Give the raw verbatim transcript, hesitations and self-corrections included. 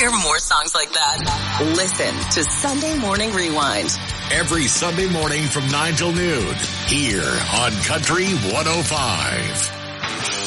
hear more songs like that? Listen to Sunday Morning Rewind. Every Sunday morning from nine till noon here on Country one oh five.